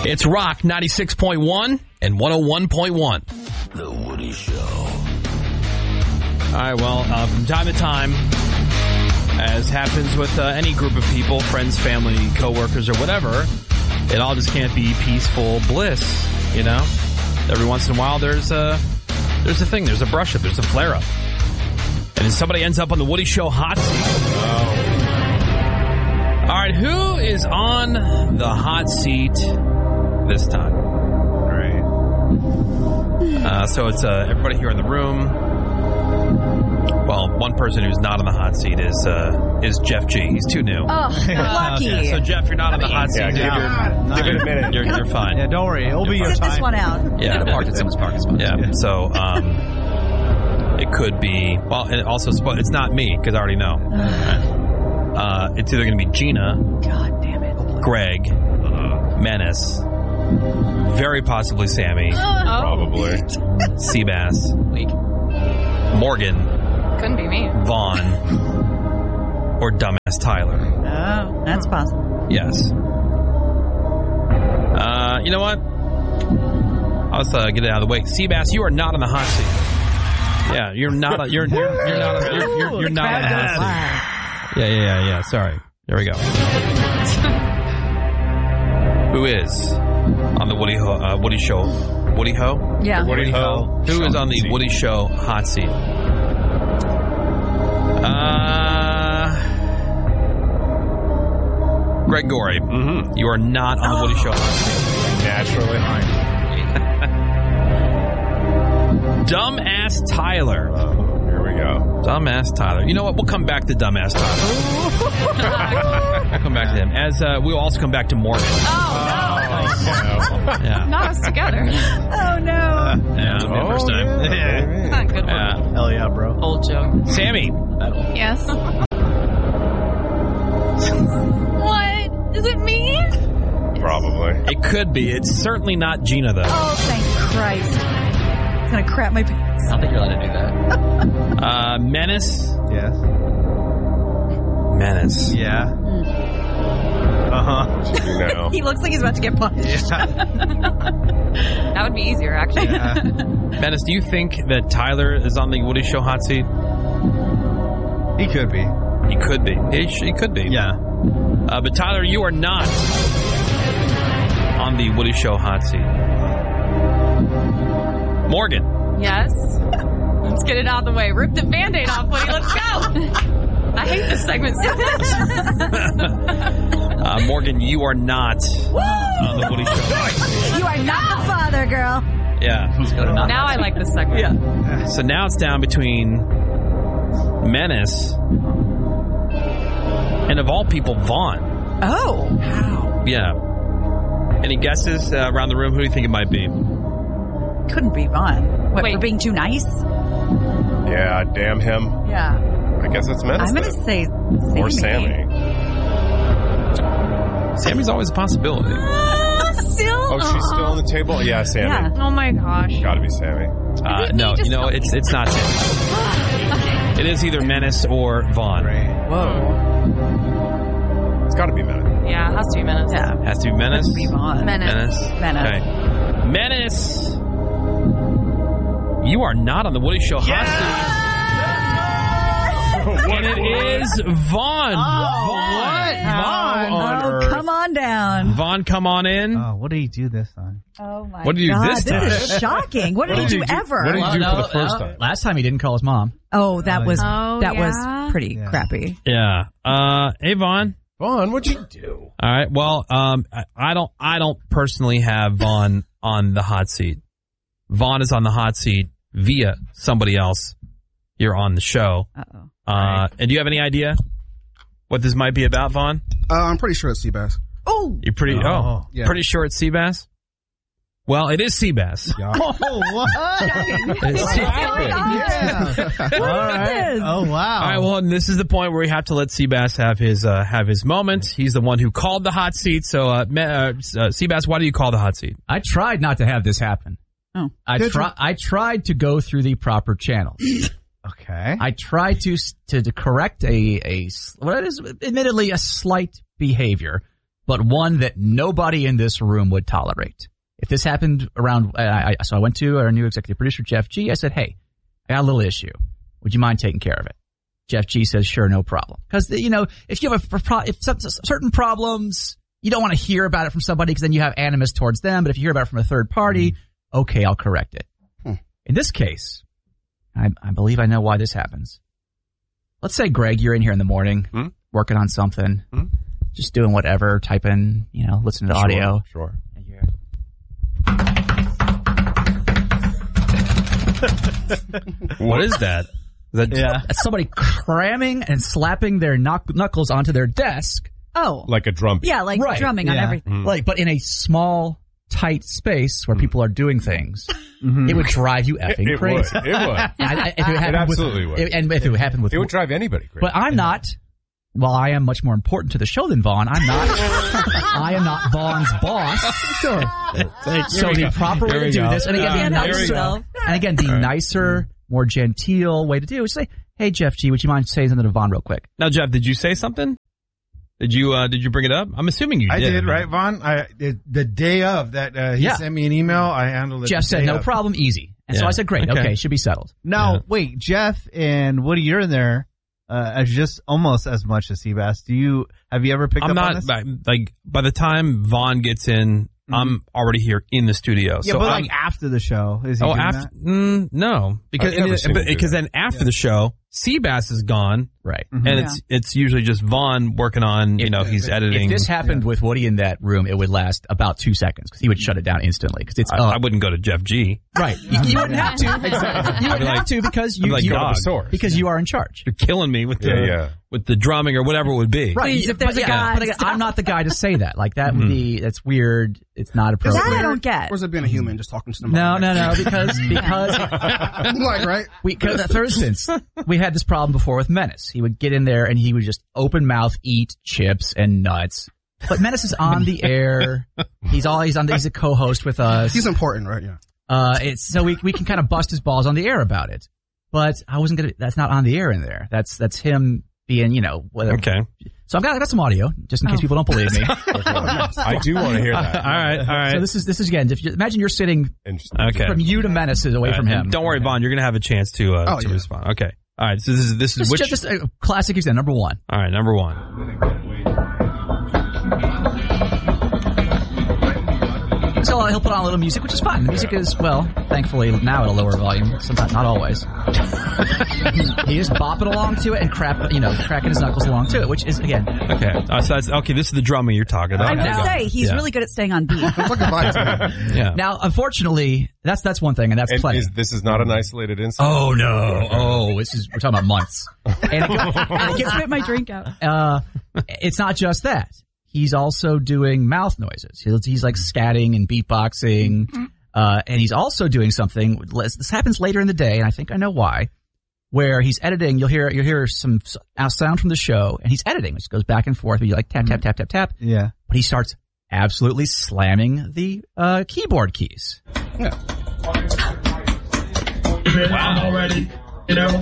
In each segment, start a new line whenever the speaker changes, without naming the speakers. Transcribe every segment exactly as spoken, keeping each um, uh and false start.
It's Rock ninety-six point one and one oh one point one.
The Woody Show.
All right, well, uh, from time to time, as happens with uh, any group of people, friends, family, coworkers, or whatever, it all just can't be peaceful bliss, you know? Every once in a while, there's a, there's a thing, there's a brush-up, there's a flare-up. And then somebody ends up on the Woody Show hot seat. Oh. All right, who is on the hot seat this time?
Great.
Uh, so it's uh, everybody here in the room. Well, one person who's not on the hot seat is uh, is Jeff G. He's too new.
Oh, lucky.
Okay, so, Jeff, you're not on the hot seat.
Yeah, give,
Give
it a minute.
You're, you're fine.
Yeah, don't worry. It'll
You're
be your
Sit
time.
this one out.
Yeah,
parked at someone's parking spot.
Yeah. So um, it could be. Well, and also it's not me because I already know. Uh, it's either going to be Gina,
God damn it.
Greg, Menace, very possibly Sammy,
Probably.
Seabass,
Weak.
Morgan,
Couldn't be me.
Vaughn, or dumbass Tyler.
Oh, that's possible.
Yes. Uh, you know what? Let's uh, get it out of the way. Seabass, you are not on the hot seat. Yeah, you're not. On, you're, you're you're not. On, you're you're, you're not on the hot seat. Yeah, yeah, yeah, yeah. Sorry. There we go. Who is on the Woody Ho, uh, Woody Show? Woody Ho?
Yeah.
Woody Ho.
Who is on the Woody Show hot seat? Uh, Greg Gorey.
Mm-hmm.
You are not on the Woody Show hot seat.
Naturally.
Dumbass Tyler.
Oh, here we go.
Dumbass Tyler. You know what? We'll come back to Dumbass Tyler. We'll come back to him. As uh, we'll also come back to Morgan.
Oh,
Yeah.
not us together.
Oh, no.
Yeah, that'll be the first time.
Yeah.
Not good one.
Yeah.
Hell yeah, bro.
Old joke.
Sammy.
Yes. What? Is it me?
Probably.
It could be. It's certainly not Gina, though.
Oh, thank Christ. It's going to crap my pants.
I don't think you're allowed to do that.
Uh, Menace.
Yes.
Menace.
Yeah. Uh-huh. No.
He looks like he's about to get punched.
That would be easier, actually.
Yeah.
Menace, do you think that Tyler is on the Woody Show hot seat?
He could be.
He could be. He, sh- he could be.
Yeah.
Uh, but Tyler, you are not on the Woody Show hot seat. Morgan.
Yes. Let's get it out of the way. Rip the Band-Aid off, Woody. Let's go. I hate this segment.
uh, Morgan, you are not on the Woody Show.
You are not the father, girl.
Yeah.
Now I like this segment.
Yeah.
So now it's down between Menace and, of all people, Vaughn.
Oh. Wow.
Yeah. Any guesses uh, around the room? Who do you think it might be?
Couldn't be Vaughn. What,
Wait.
for being too nice?
Yeah, damn him.
Yeah.
I guess it's Menace.
I'm going to
then.
say Sammy.
Or Sammy.
Sammy's always a possibility.
Uh, still?
Oh, she's still on the table? Yeah, Sammy.
Yeah.
Oh, my gosh.
Gotta be Sammy.
Uh,
it me?
no,
Just
you know,
tell
it's it's not Sammy.
Okay.
It is either Menace or Vaughn.
Whoa.
It's gotta be Menace.
Yeah, it has to be minutes.
Yeah.
Has to be Menace.
Be Vaughn.
Menace.
Menace.
Menace.
Okay. Menace. You are not on the Woody Show hot seat. And it is Vaughn.
Oh,
Vaughn.
Vaughn. on
Oh,
earth.
come on down.
Vaughn, come on in.
Oh, what did he do this time?
Oh, my
What did you do
God.
this time?
is shocking. What did he do ever?
What did he do
Well,
for
no,
the first
no.
time?
Last time he didn't call his mom.
Oh, that
Oh,
was
yeah.
that
Oh,
was
yeah?
pretty
Yeah.
crappy.
Yeah. Uh, hey, Vaughn.
Vaughn, what'd you do?
All right. Well, um, I, I don't, I don't personally have Vaughn on the hot seat. Vaughn is on the hot seat via somebody else here on the show.
Uh-oh.
Uh, and do you have any idea what this might be about, Vaughn?
Uh, I'm pretty sure it's Seabass.
Oh,
You're pretty, oh,
Oh,
yeah.
pretty sure it's Seabass? Well, it is Seabass.
Yeah.
Oh, what?
It's
happened?
Yeah.
All right.
this?
Oh, wow.
All right, well, and this is the point where we have to let Seabass have his uh, have his moment. He's the one who called the hot seat. So, uh, me- uh, uh, Seabass, why do you call the hot seat?
I tried not to have this happen.
Oh.
I
Did
try.
you?
I tried to go through the proper channels.
Okay.
I tried to to, to correct a a what is admittedly a slight behavior but one that nobody in this room would tolerate. If this happened around, I, I, so I went to our new executive producer, Jeff G. I said, hey, I got a little issue. Would you mind taking care of it? Jeff G says, sure, no problem. Because, you know, if you have a, if certain problems, you don't want to hear about it from somebody because then you have animus towards them. But if you hear about it from a third party, mm. okay, I'll correct it. Hmm. In this case, I, I believe I know why this happens. Let's say, Greg, you're in here in the morning, hmm? working on something, hmm? just doing whatever, typing, you know, listening to
sure,
audio.
Sure.
And you're
what is that? Is that
yeah. That's somebody cramming and slapping their knuck- knuckles onto their desk.
Oh.
Like a drum beat.
Yeah, like
right.
drumming
yeah.
on everything.
Mm. Like, but in a small, tight space where mm. people are doing things, mm-hmm. it would drive you effing
it, it
crazy.
Would. It would.
I, I, if it,
it absolutely
with,
would.
And if it happened with...
It would drive anybody crazy.
But I'm not... While I am much more important to the show than Vaughn, I'm not. I am not Vaughn's boss. Sure. So the proper way to do this, and again, the nicer, and again, the nicer, more genteel way to do it is say, "Hey, Jeff G, would you mind saying something to Vaughn real quick?"
Now, Jeff, did you say something? Did you uh, did you bring it up? I'm assuming you
I
did.
I did, right, Vaughn? I the, the day of that uh, he
yeah.
sent me an email. I handled it.
Jeff said, "No of. problem, easy," and yeah. so I said, "Great, okay, okay should be settled."
Now,
yeah.
wait, Jeff and Woody, you're in there. Uh, as just almost as much as Seabass. Do you have you ever picked
I'm
up
not,
on this?
By, like by the time Vaughn gets in, mm-hmm. I'm already here in the studio.
Yeah,
so
but
I'm,
like after the show, is he
oh
doing
after
that?
Mm, no because because then after yeah. the show, Seabass is gone,
right?
Mm-hmm. And yeah. it's it's usually just Vaughn working on you
if,
know he's
if,
editing.
If this happened
yeah.
with Woody in that room, it would last about two seconds because he would shut it down instantly. Because it's
I,
uh,
I wouldn't go to Jeff G.
Right? You, you wouldn't have to. Exactly. You wouldn't
like,
have to because you
like
you
are
because you are in charge.
You're killing me with the
yeah, yeah.
with the drumming or whatever it would be.
Right?
Please, if there's
but,
a
yeah,
guy,
but again, I'm not the guy to say that. Like that mm-hmm. would be that's weird. It's not appropriate.
That I don't get.
Or is it being a human just talking to somebody?
No, no, no. Because because
like right.
We cause, for instance, we had this problem before with Menace. He would get in there and he would just open mouth eat chips and nuts. But Menace is on the air. He's always on. The, he's a co-host with us.
He's important, right? Yeah.
Uh, it's so we we can kind of bust his balls on the air about it. But I wasn't gonna. That's not on the air in there. That's that's him being, you know, whatever.
Okay.
So I've got I got some audio just in case oh. people don't believe me.
I do want to hear that.
all right, all right.
So this is this is again. If you, imagine you're sitting
okay.
from you to Menace is away
uh,
from him.
Don't worry, Vaughn. You're gonna have a chance to uh,
oh,
to
yeah.
respond. Okay. All right. So this is this is
just,
which
just a classic example. Number one.
All right. Number one.
So uh, he'll put on a little music, which is fine. The music is, well, thankfully now at a lower volume. Sometimes, not always. He is bopping along to it and crap, you know, cracking his knuckles along to it, which is again.
Okay, uh, so that's, okay. This is the drumming you're talking about.
I was gonna say he's yeah. really good at staying on beat.
yeah.
Now, unfortunately, that's that's one thing, and that's
and
plenty.
Is, this is not an isolated incident.
Oh no! Oh, this is we're talking about months. And it,
I can spit my drink out. Uh,
it's not just that. He's also doing mouth noises. He's, he's like scatting and beatboxing. Uh, and he's also doing something. This happens later in the day, and I think I know why. Where he's editing, you'll hear you'll hear some sound from the show, and he's editing. It just goes back and forth. You like tap tap tap tap tap.
Yeah.
But he starts absolutely slamming the uh, keyboard keys.
Yeah.
Wow. Already, you know.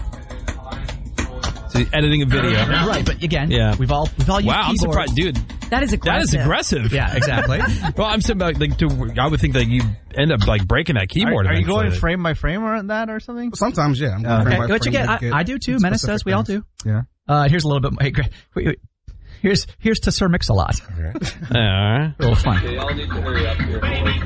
So editing a video,
right? But again,
yeah,
we've all we've all used
wow.
keyboards.
I'm surprised, dude.
That is aggressive.
That is aggressive.
Yeah, exactly.
Well, I'm saying about like to, I would think that you end up like breaking that keyboard.
Are, are you going
eventually.
frame by frame on that or something?
Sometimes, yeah. I'm
uh,
frame
okay.
by
Which
frame
again, I, I do too. Menace says we all do.
Yeah.
Uh, here's a little bit. Hey, wait, wait. Here's here's to Sir Mix-a-Lot.
Okay.
Uh,
a little fun.
They all need to hurry up here.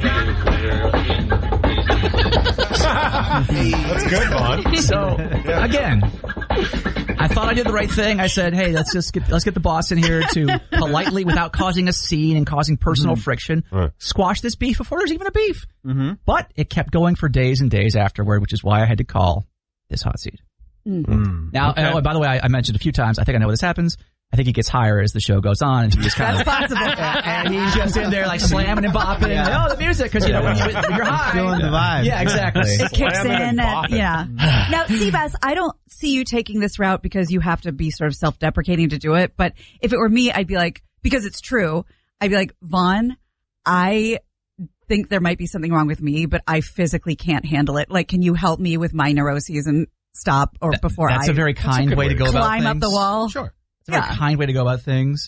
That's good, Vaughn.
So
yeah.
again, I thought I did the right thing. I said, "Hey, let's just get let's get the boss in here to politely, without causing a scene and causing personal mm-hmm. friction,
right.
squash this beef before there's even a beef."
Mm-hmm.
But it kept going for days and days afterward, which is why I had to call this hot seat.
Mm-hmm.
Now,
okay.
oh, by the way, I, I mentioned a few times. I think I know where this happens. I think he gets higher as the show goes on, and he just kind
That's
of
possible.
and he's just in there like slamming and bopping. Yeah. Like, oh, the music, because you know when, you, when you're high,
feeling the vibe.
Yeah, exactly.
It kicks
Slamming
in.
and
And, yeah. Now, Seabass, I don't see you taking this route because you have to be sort of self-deprecating to do it. But if it were me, I'd be like, because it's true, I'd be like, Vaughn, I think there might be something wrong with me, but I physically can't handle it. Like, can you help me with my neuroses and stop or
that,
before
that's
I
a very kind
a
way,
way
to go about
climb
things.
up the wall?
Sure.
It's a very
yeah.
kind way to go about things.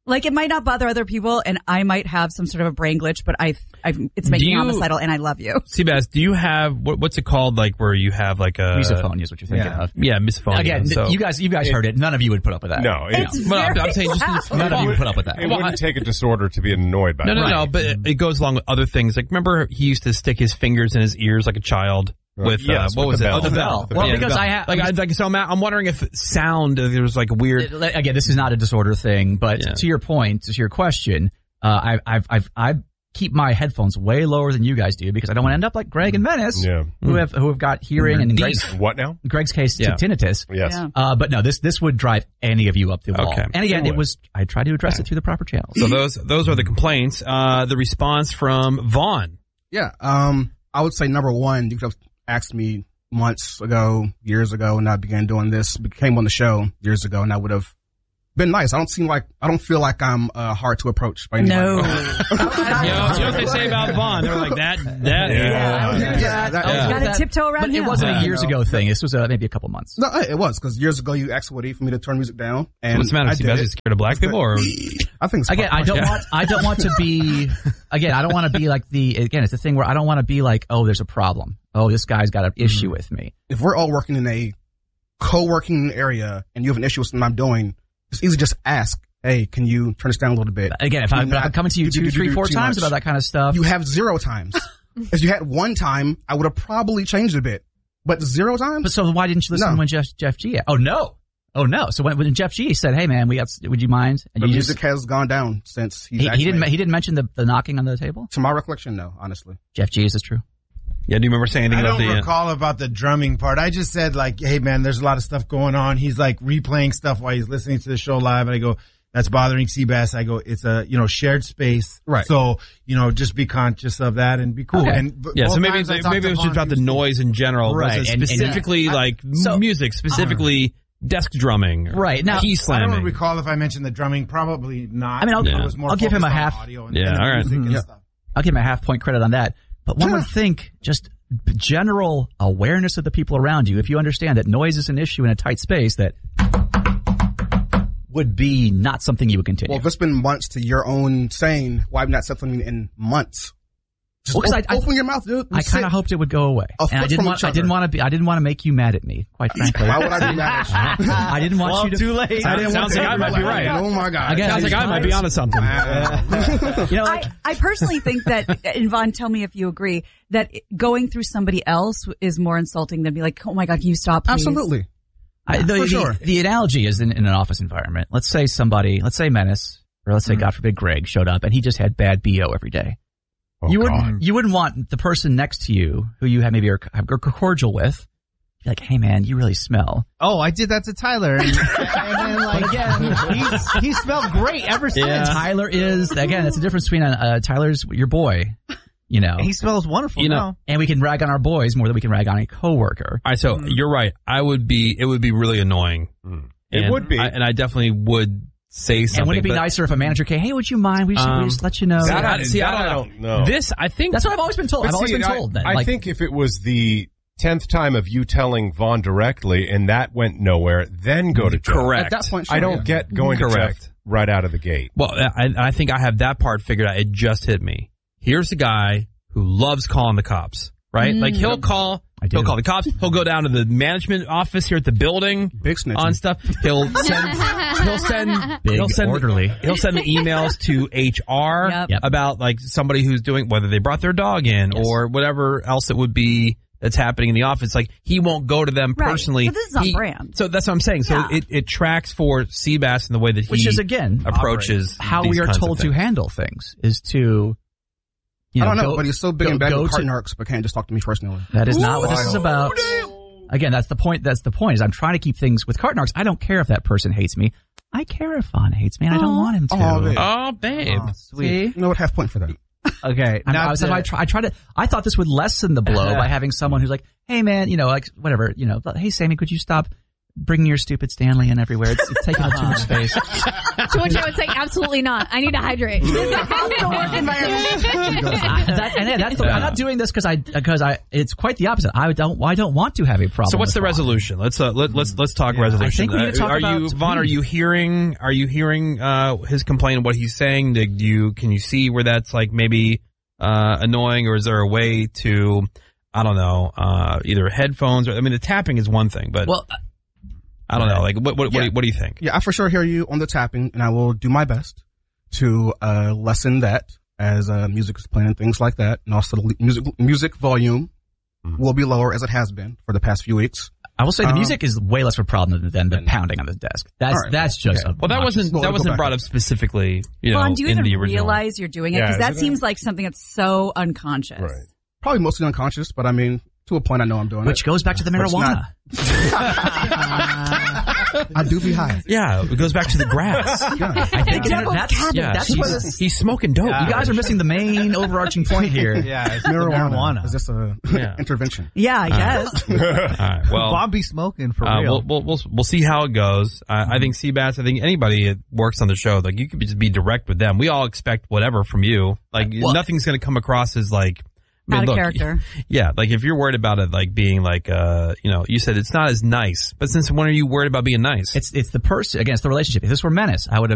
Like, it might not bother other people, and I might have some sort of a brain glitch, but I, I've, it's making me
you-
homicidal, and I love you.
Seabass, do you have what, what's it called? Like where you have like a
Misophonia is what you're thinking
Yeah.
of.
Yeah, misophonia.
Again,
so.
you guys, you guys heard it. None of you would put up with that.
No, it,
It's
Well, I'm,
very
I'm saying just
loud.
None of you would put up with that.
it
Well,
wouldn't
I-
take a disorder to be annoyed by
No,
it.
no, no, but it, it goes along with other things. Like, remember he used to stick his fingers in his ears like a child with,
Yes,
uh, what
with
was
the
it?
bell.
Oh, the
The
bell.
bell.
Well,
Yeah, the
because
bell.
I have-
Like, I, like, so I'm, I'm wondering if sound, if there was like a weird.
Again, this is not a disorder thing, but
Yeah.
to your point, to your question, uh, I, I've, I've, I keep my headphones way lower than you guys do because I don't want to end up like Greg and Menace,
Yeah.
who have who have got hearing and in Greg's,
What now?
Greg's case,
Yeah.
tinnitus.
Yes.
Yeah.
Uh, but no, this this would drive any of you up the wall.
Okay.
And again,
It
it
would.
was I tried to address it through the proper channels.
So those those are the complaints. Uh, the response from Vaughn.
Yeah. Um, I would say number one, you could have asked me months ago, years ago, and I began doing this, became on the show years ago, and I would have been nice. I don't seem like, I don't feel like I'm uh, hard to approach by anybody.
No.
You know, you know what they say about Vaughn? They're like that. That.
Yeah.
Yeah, that-
Yeah.
Gotta tiptoe around
But it
him.
wasn't
Yeah.
a years ago thing. This was uh, maybe a couple months.
No, it was, because years ago you asked Woody for me to turn music down, and
What's the matter?
I
Seabass?
did
You
it.
scared of black people, or
I think it's
Again, I don't
Yeah.
want I don't want to be again, I don't want to be like the again, it's the thing where I don't want to be like, oh, there's a problem. Oh, this guy's got an issue with me.
If we're all working in a co-working area and you have an issue with something I'm doing, it's easy to just ask, hey, can you turn this down a little bit?
Again, if, I,
Do
if I'm
not-
coming to you
do-
two,
do-
three,
do
four
too
times
much.
about that kind of stuff,
You have zero times. If you had one time, I would have probably changed it a bit. But zero times?
but so why didn't you listen
No.
when Jeff Jeff G? Oh no, oh no. So when, when Jeff G said, "Hey man, we got, would you mind?" And
the
you
music
just,
has gone down since he's
he,
actually,
he didn't he didn't mention the, the knocking on the table.
to my recollection, no, honestly.
Jeff G, is this true?
yeah? Do you remember saying
I
anything about
don't
the? uh,
recall about the drumming part. I just said like, hey man, there's a lot of stuff going on. He's like replaying stuff while he's listening to the show live. And I go, that's bothering Seabass. I go, it's a, you know, shared space.
Right.
So, you know, just be conscious of that and be cool.
Okay.
And b-
Yeah, so
both
maybe
times I talked
maybe
to
it was just
Vaughn,
about the
he was cool.
noise in general,
Right,
Was it
and- and-
specifically
I-
like
so-
music, specifically desk drumming, or
Right, now-
key
I
slamming.
don't recall if I mentioned the drumming. Probably not.
I mean, I'll-
It
Yeah.
was more
I'll give him
focused
a
on
half-
audio and,
Yeah,
and the
all right.
music and
Yeah.
stuff.
I'll give him a half point credit on that. But one
Yeah.
would think just general awareness of the people around you. If you understand that noise is an issue in a tight space, that would be not something you would continue.
Well, if it's been months to your own saying, why have you not said something in months? Just
Well, 'cause
op-
I- I-
open your mouth, dude.
I kind
Sit.
of hoped it would go away,
A
and I
foot
didn't
from
want.
each
I didn't
other.
want to be. I didn't want to make you mad at me. Quite frankly,
Why would I be mad at you?
I didn't want
Well,
you to.
too late.
I didn't want
Sounds
to-
like I might be right.
Oh my God.
Again,
Sounds like I might be onto something.
You know, like,
I, I personally think that, and Vaughn, tell me if you agree, that going through somebody else is more insulting than be like, oh my God, can you stop, please?
Absolutely.
I, the,
for
the-
sure.
the analogy is in, in an office environment. Let's say somebody, let's say Menace, or let's say
Mm-hmm.
God forbid Greg showed up and he just had bad B O every day.
Oh,
you
God.
wouldn't you wouldn't want the person next to you who you have maybe are, have are cordial with, be like, hey man, you really smell.
Oh, I did that to Tyler. And, and then, like, again, he's, he smelled great ever since.
Yeah.
Tyler is again. That's the difference between uh, uh, Tyler's your boy, you know,
He smells wonderful
You know,
now.
and we can rag on our boys more than we can rag on a coworker.
All right, so you're right. I would be. It would be really annoying.
It
And
would be.
I, and I definitely would say something.
And wouldn't it be
but,
nicer if a manager came, hey, would you mind? We just,
Um,
we just let you know.
That
I-
I-
see,
that
I
I
don't
don't know.
This, I think.
That's what I've always been told.
But
I've always
see,
been told
I,
that.
I
like,
think if it was the tenth time of you telling Vaughn directly and that went nowhere, then go to Jeff.
Correct.
At that point, sure,
I don't
yeah.
get going to
Correct.
Jeff right out of the gate.
Well, I, I think I have that part figured out. It just hit me. Here's a guy who loves calling the cops, right? Like he'll call,
I do.
he'll call the cops. He'll go down to the management office here at the building
Big snitching.
on stuff. He'll send, he'll send,
Big
he'll send,
orderly.
he'll send the emails to H R
Yep.
Yep.
about like somebody who's doing, whether they brought their dog in
Yes.
or whatever else it would be that's happening in the office. Like he won't go to them
Right.
personally.
But this is on
He-
brand.
So that's what I'm saying. So
Yeah.
it, it tracks for Seabass in the way that he
which is again
approaches
how
these
we are
kinds of
told to
things.
handle things is to, you know,
I don't know,
go-
but he's so big
go-
and bad
go
with
to-
carton arcs, but can't just talk to me personally.
That is not what this
Ooh,
is about. Again, that's the point. That's the point. Is I'm trying to keep things with carton arcs. I don't care if that person hates me. I care if Vaughn hates me, and I don't want him to.
Aw, babe.
Oh, babe.
Oh, sweet.
See?
You know what? Half point for that.
Okay.
I'm,
now
I, was,
to-
I, try, I try to. I thought this would lessen the blow by having someone who's like, "Hey, man, you know, like whatever, you know, hey, Sammy, could you stop bringing your stupid Stanley in everywhere? It's, it's taking up too much space."
To which I would say, absolutely not. I need to hydrate. This is a hostile work environment.
I, that, and yeah, that's the, I'm not doing this because I because I it's quite the opposite. I don't I don't want to have a problem.
So what's
with
the
Vaughn.
resolution? Let's uh, let, let's let's talk
Yeah,
resolution.
I think we need to talk
uh, are
about
you Vaughn? Are you hearing? Are you hearing uh, his complaint? What he's saying? Do you can you see where that's like maybe uh, annoying, or is there a way to I don't know uh, either headphones or I mean the tapping is one thing, but
well.
I don't know. Like, what what,
Yeah.
what, do you, what do you think?
Yeah, I for sure hear you on the tapping, and I will do my best to uh, lessen that as uh, music is playing and things like that, and also the music music volume mm-hmm. will be lower as it has been for the past few weeks.
I will say the
Um,
music is way less of a problem than the pounding on the desk. That's
right.
that's just
Okay.
a
Well, that wasn't
Well,
that
we'll go
wasn't
back
brought
up.
up specifically. You know,
Vaughn, do you
in
even
the original.
realize you're doing it?
Yeah,
Because that
isn't
seems
it?
like something that's so unconscious.
Right.
Probably mostly unconscious, but I mean, to a point, I know I'm doing
which
it.
goes back to the
But it's
marijuana.
I do be high.
Yeah, it goes back to the grass.
I think
Devil's
that's
cabbage.
Yeah,
that's
he's,
what it's-
he's smoking dope.
Yeah.
you guys are missing the main overarching point here.
Yeah, it's
Marijuana.
marijuana.
Is this a
Yeah.
intervention?
Yeah, I guess.
All right. Well,
Bob be smoking for
Uh,
real.
we'll, we'll we'll we'll see how it goes. Uh, I think Seabass. I think anybody that works on the show, like you could just be direct with them. We all expect whatever from you. Like
Well-
nothing's going to come across as like I mean,
Out of
look,
character.
Yeah, like if you're worried about it, like being like, uh, you know, you said it's not as nice. But since when are you worried about being nice?
It's it's the person again. It's the relationship. If this were Menace, I would have.